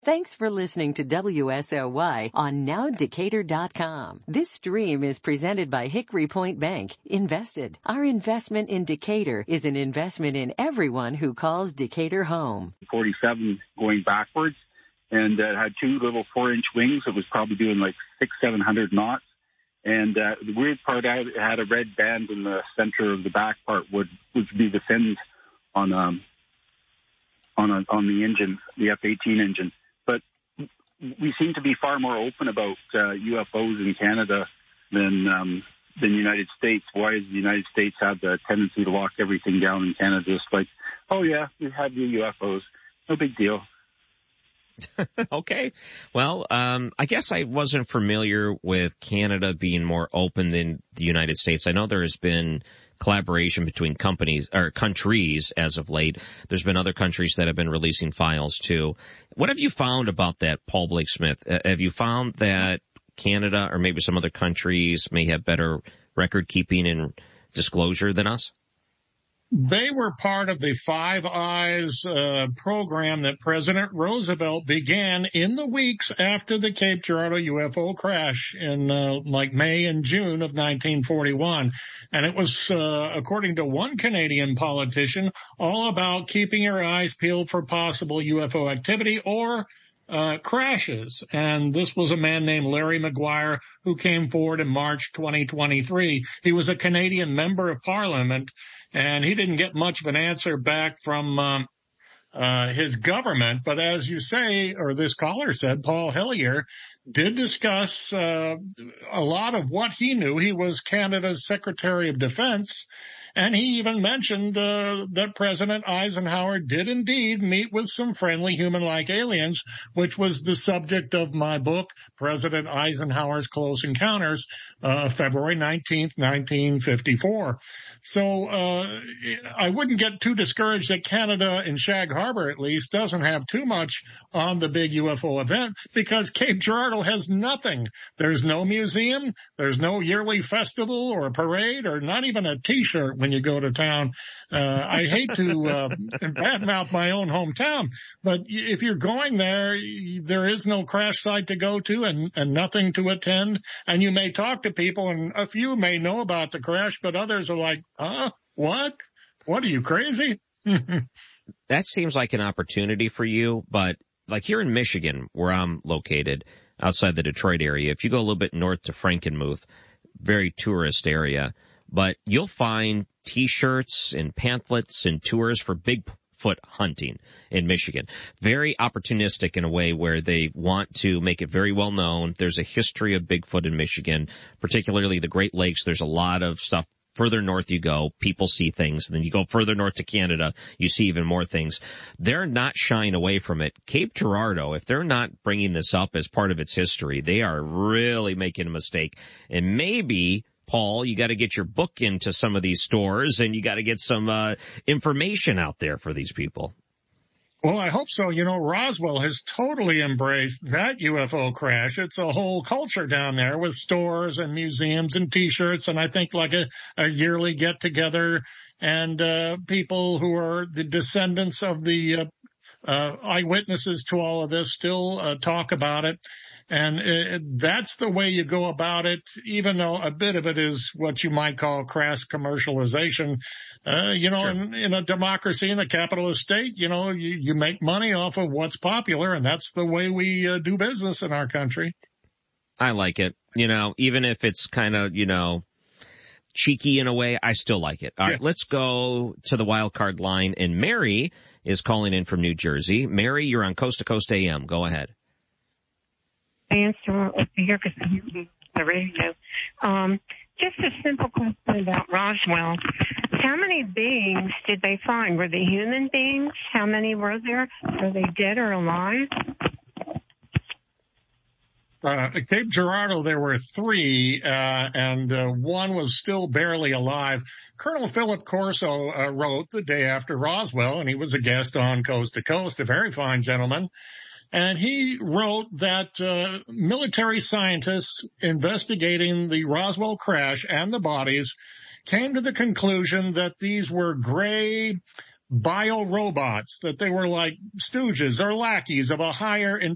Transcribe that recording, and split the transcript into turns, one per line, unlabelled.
Thanks for listening to WSLY on NowDecatur.com. This stream is presented by Hickory Point Bank. Invested. Our investment in Decatur is an investment in everyone who calls Decatur home.
47 going backwards, and had two little 4-inch wings. It was probably doing like 600-700 knots. And the weird part, it had a red band in the center of the back part, which would be the fins on the engine, the F-18 engine. But we seem to be far more open about UFOs in Canada than the United States. Why does the United States have the tendency to lock everything down in Canada? Just like, oh yeah, we have the UFOs, no big deal.
Okay. Well, I guess I wasn't familiar with Canada being more open than the United States. I know there has been collaboration between companies or countries as of late. There's been other countries that have been releasing files too. What have you found about that, Paul Blake Smith? Have you found that Canada or maybe some other countries may have better record keeping and disclosure than us?
They were part of the Five Eyes program that President Roosevelt began in the weeks after the Cape Girardeau UFO crash in like May and June of 1941. And it was, according to one Canadian politician, all about keeping your eyes peeled for possible UFO activity or crashes. And this was a man named Larry Maguire who came forward in March 2023. He was a Canadian member of Parliament, and he didn't get much of an answer back from his government. But as you say, or this caller said, Paul Hellyer did discuss a lot of what he knew. He was Canada's Secretary of Defense, and he even mentioned that President Eisenhower did indeed meet with some friendly human-like aliens, which was the subject of my book, President Eisenhower's Close Encounters, February 19th, 1954. So I wouldn't get too discouraged that Canada, in Shag Harbor at least, doesn't have too much on the big UFO event, because Cape Girardeau has nothing. There's no museum, there's no yearly festival or parade, or not even a T-shirt when you go to town. I hate to badmouth my own hometown, but if you're going there, there is no crash site to go to and nothing to attend. And you may talk to people, and a few may know about the crash, but others are like, what? What, are you crazy?
That seems like an opportunity for you, but like here in Michigan, where I'm located, outside the Detroit area, if you go a little bit north to Frankenmuth, very tourist area, but you'll find T-shirts and pamphlets and tours for Bigfoot hunting in Michigan. Very opportunistic in a way where they want to make it very well known. There's a history of Bigfoot in Michigan, particularly the Great Lakes. There's a lot of stuff. Further north you go, people see things. Then you go further north to Canada, you see even more things. They're not shying away from it. Cape Girardeau, if they're not bringing this up as part of its history, they are really making a mistake. And maybe, Paul, you got to get your book into some of these stores, and you got to get some information out there for these people.
Well, I hope so. You know, Roswell has totally embraced that UFO crash. It's a whole culture down there with stores and museums and T-shirts, and I think like a yearly get-together, and people who are the descendants of the eyewitnesses to all of this still talk about it. And that's the way you go about it, even though a bit of it is what you might call crass commercialization. You know, sure. in a democracy, in a capitalist state, you know, you make money off of what's popular, and that's the way we do business in our country.
I like it. You know, even if it's kind of, you know, cheeky in a way, I still like it. All right, let's go to the wild card line, and Mary is calling in from New Jersey. Mary, you're on Coast to Coast AM. Go ahead.
Answer here because I'm hearing the radio. Just a simple question about Roswell. How many beings did they find? Were they human beings? How many were there? Are they dead or alive?
At Cape Girardeau, there were three, and one was still barely alive. Colonel Philip Corso wrote the day after Roswell, and he was a guest on Coast to Coast, a very fine gentleman. And he wrote that military scientists investigating the Roswell crash and the bodies came to the conclusion that these were gray biorobots, that they were like stooges or lackeys of a higher